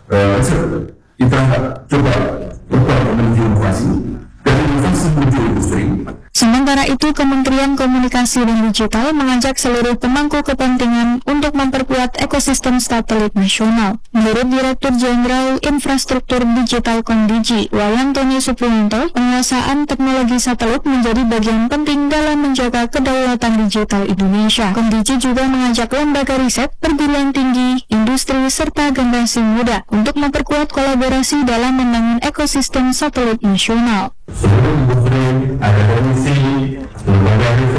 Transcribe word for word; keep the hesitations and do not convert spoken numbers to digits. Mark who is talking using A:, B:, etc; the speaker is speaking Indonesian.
A: eh, riset. Kita coba berubah menuju inovasi, dari inovasi menuju industri.
B: Sementara itu, Kementerian Komunikasi dan Digital mengajak seluruh pemangku kepentingan untuk memperkuat ekosistem satelit nasional. Menurut Direktur Jenderal Infrastruktur Digital Kondigi, Wayan Tony Supriyanto, penguasaan teknologi satelit menjadi bagian penting dalam menjaga kedaulatan digital Indonesia. Kondigi juga mengajak lembaga riset, perguruan tinggi, industri, serta generasi muda untuk memperkuat kolaborasi dalam membangun ekosistem satelit nasional.
A: Seluruh industri, akademisi, lembaga